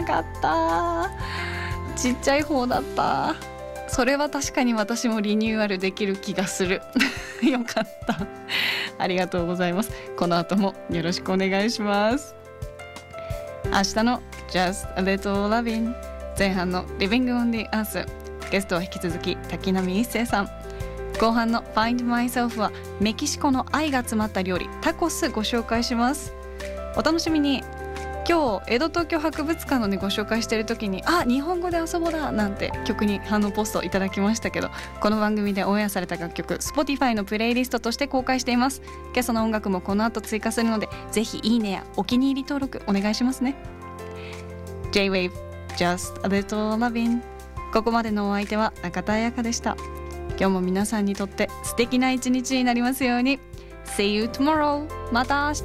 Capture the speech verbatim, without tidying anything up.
なかった。ちっちゃい方だった。それは確かに私もリニューアルできる気がするよかった。ありがとうございます。この後もよろしくお願いします。明日の Just a Little Loving 前半の Living on the Earth、 ゲストは引き続き滝波一生さん、後半の Find Myself はメキシコの愛が詰まった料理タコスご紹介します。お楽しみに。今日江戸東京博物館の、ね、ご紹介している時にあ日本語で遊ぼうだなんて曲に反応ポストいただきましたけど、この番組でオンエアされた楽曲 Spotify のプレイリストとして公開しています。今朝の音楽もこの後追加するのでぜひいいねやお気に入り登録お願いしますね。 J-Wave Just a Little Loving、 ここまでのお相手は中田彩香でした。今日も皆さんにとって素敵な一日になりますように。 See you tomorrow。 また明日。